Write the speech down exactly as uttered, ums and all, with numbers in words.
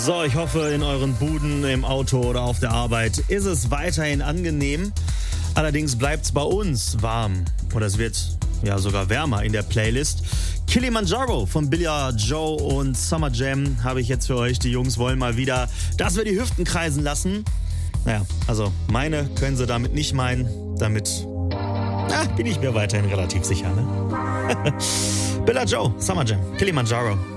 So, ich hoffe, in euren Buden, im Auto oder auf der Arbeit ist es weiterhin angenehm. Allerdings bleibt es bei uns warm. Oder es wird ja sogar wärmer in der Playlist. Kilimanjaro von Billie Joe und Summer Jam habe ich jetzt für euch. Die Jungs wollen mal wieder, dass wir die Hüften kreisen lassen. Naja, also meine können sie damit nicht meinen. Damit na, bin ich mir weiterhin relativ sicher. Ne? Billie Joe, Summer Jam, Kilimanjaro.